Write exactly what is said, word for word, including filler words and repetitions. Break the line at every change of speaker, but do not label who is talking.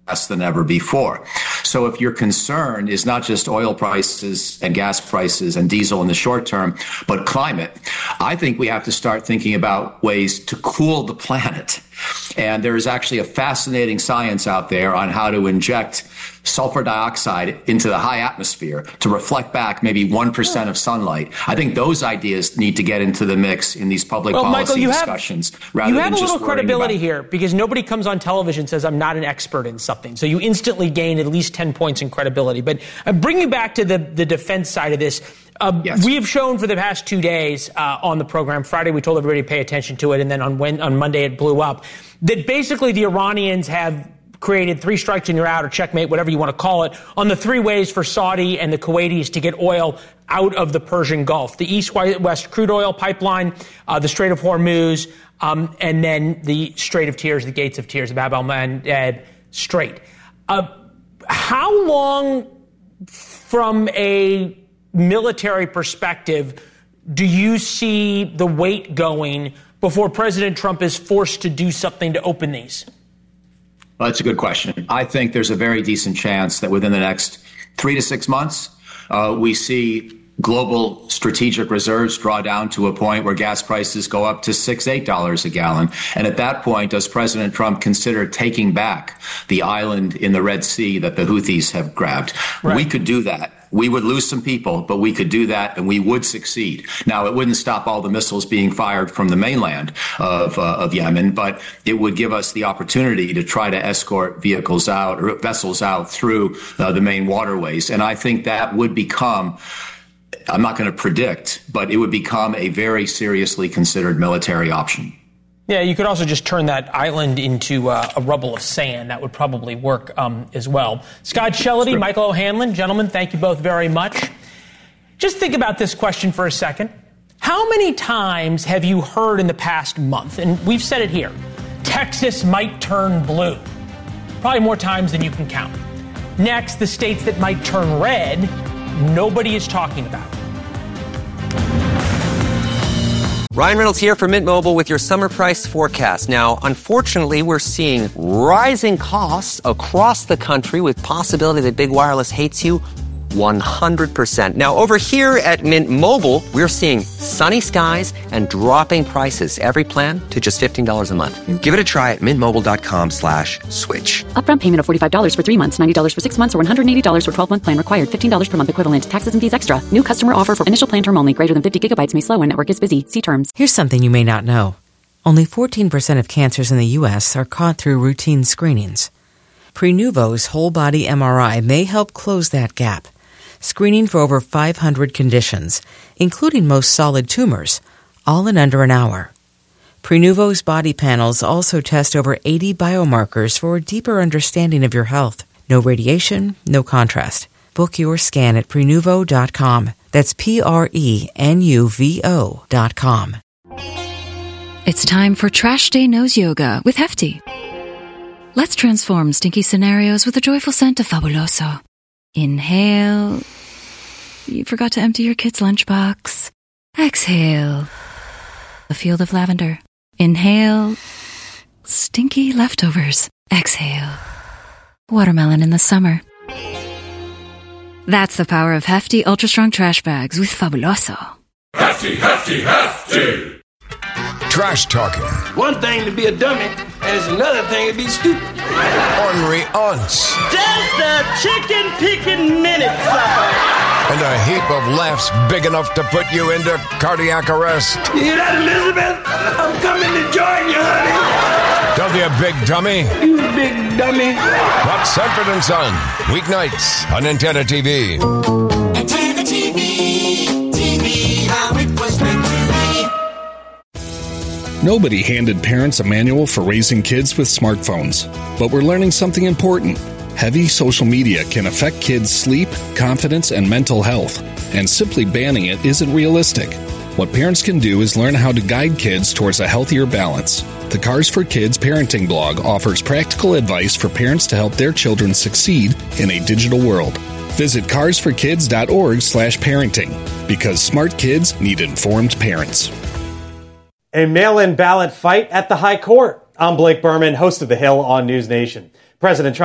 less than ever before. So if your concern is not just oil prices and gas prices and diesel in the short term, but climate, I think we have to start thinking about ways to cool the planet. And there is actually a fascinating science out there on how to inject sulfur dioxide into the high atmosphere to reflect back maybe one percent of sunlight. I think those ideas need to get into the mix in these public
well,
policy
Michael, you
discussions.
Have,
rather
you have
than
a
just
little credibility
about-
here because nobody comes on television and says, I'm not an expert in something. So you instantly gain at least ten points in credibility. But uh, bring you back to the, the defense side of this. Uh,
yes.
We have shown for the past two days uh, on the program, Friday we told everybody to pay attention to it, and then on, when, on Monday it blew up, that basically the Iranians have created three strikes and you're out, or checkmate, whatever you want to call it, on the three ways for Saudi and the Kuwaitis to get oil out of the Persian Gulf. The East-West crude oil pipeline, uh, the Strait of Hormuz, um, and then the Strait of Tears, the Gates of Tears, the Bab el-Mandeb Strait. Uh, how long from a military perspective do you see the weight going before President Trump is forced to do something to open these?
Well, that's a good question. I think there's a very decent chance that within the next three to six months, uh, we see global strategic reserves draw down to a point where gas prices go up to six, eight dollars a gallon. And at that point, does President Trump consider taking back the island in the Red Sea that the Houthis have grabbed? Right. We could do that. We would lose some people, but we could do that and we would succeed. Now, it wouldn't stop all the missiles being fired from the mainland of, uh, of Yemen, but it would give us the opportunity to try to escort vehicles out or vessels out through uh, the main waterways. And I think that would become, I'm not going to predict, but it would become a very seriously considered military option.
Yeah, you could also just turn that island into uh, a rubble of sand. That would probably work um, as well. Scott Shellady, sure. Michael O'Hanlon, gentlemen, thank you both very much. Just think about this question for a second. How many times have you heard in the past month, and we've said it here, Texas might turn blue? Probably more times than you can count. Next, the states that might turn red, nobody is talking about.
Ryan Reynolds here for Mint Mobile with your summer price forecast. Now, unfortunately, we're seeing rising costs across the country with possibility that big wireless hates you one hundred percent. Now, over here at Mint Mobile, we're seeing sunny skies and dropping prices. Every plan to just fifteen dollars a month. Give it a try at mintmobile.com slash switch.
Upfront payment of forty-five dollars for three months, ninety dollars for six months, or one hundred eighty dollars for twelve-month plan required. fifteen dollars per month equivalent. Taxes and fees extra. New customer offer for initial plan term only. Greater than fifty gigabytes may slow when network is busy. See terms.
Here's something you may not know. Only fourteen percent of cancers in the U S are caught through routine screenings. Prenuvo's whole body M R I may help close that gap. Screening for over five hundred conditions, including most solid tumors, all in under an hour. Prenuvo's body panels also test over eighty biomarkers for a deeper understanding of your health. No radiation, no contrast. Book your scan at Prenuvo dot com. That's P R E N U V O dot com.
It's time for Trash Day Nose Yoga with Hefty. Let's transform stinky scenarios with a joyful scent of Fabuloso. Inhale. You forgot to empty your kid's lunchbox. Exhale. A field of lavender. Inhale. Stinky leftovers. Exhale. Watermelon in the summer. That's the power of Hefty Ultra Strong Trash Bags with Fabuloso.
Hefty, Hefty, Hefty!
Trash talking.
One thing to be a dummy, and it's another thing to be stupid.
Ornery aunts.
Just a chicken picking minute, sucker.
And a heap of laughs big enough to put you into cardiac arrest.
You hear that, Elizabeth? I'm coming to join you, honey.
Don't be a big dummy.
You big dummy.
Watch Sanford and Son, weeknights on Antenna T V.
Antenna T V, T V, how it was meant to be.
Nobody handed parents a manual for raising kids with smartphones, but we're learning something important. Heavy social media can affect kids' sleep, confidence, and mental health, and simply banning it isn't realistic. What parents can do is learn how to guide kids towards a healthier balance. The Cars for Kids parenting blog offers practical advice for parents to help their children succeed in a digital world. Visit cars for kids dot org slash parenting, because smart kids need informed parents.
A mail-in ballot fight at the High Court. I'm Blake Berman, host of The Hill on News Nation. President Trump